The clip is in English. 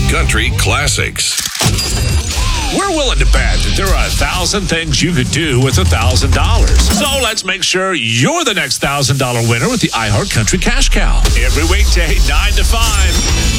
Country Classics. We're willing to bet that there are 1,000 things you could do with $1,000. So let's make sure you're the next $1,000 winner with the iHeart Country Cash Cow. Every weekday, 9 to 5.